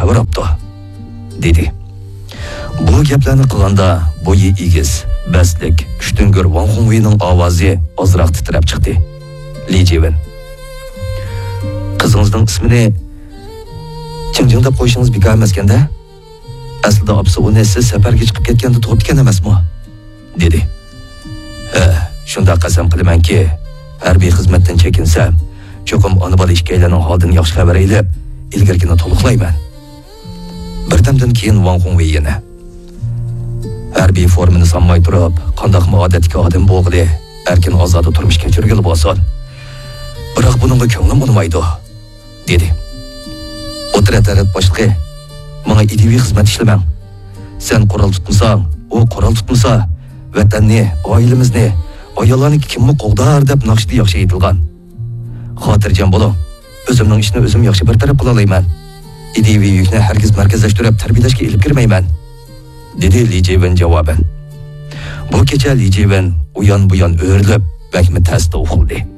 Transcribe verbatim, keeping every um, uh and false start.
qavarapti, dedi. Bu gaplarni qilganda bo'yi egiz, baslik, ushtungur Wang Hongweining ovozi ozroq titrab chiqdi. Li Jiwen, qizingizning ismini Jingjing deb qo'yishingiz bekor emaskanda? Aslida opsi uni siz safarga chiqib ketganda tug'ibgan emasmi? dedi. Ha, shunda qasam qilamanki, harbiy xizmatdan chekinsam, cho'qim ona bola ikkalarining holidan yaxshi xabar elib, ilgarigini to'liqlayman. Bir damdan keyin Wang Hongwei yana harbiy formini sanmay turib, qandaqmi odatdagi odam bo'g'li, erkin ozoda turmush kechirgili bo'lsin. Biroq buningga ko'nglim unmaydi, dedi. O'tira taraf boshlig'i, menga idiviy xizmat ishlamang. Sen qurol tutmasang, u qurol tutmasa, vatanni, oilamizni, ayollarni kimmi qo'g'dar deb naqshida yaxshi aytilgan. Xotirjam bo'ling. O'zimning ishni o'zim yaxshi bir taraf qila olaman. Idiviy yukni hargiz markazlashtirib tarbiyalashga ilib kirmayman, dedi Li Jiwen javoban. Bu kecha Li Jiwen uyon buyon o'rilib, bakmi tasda uxildi.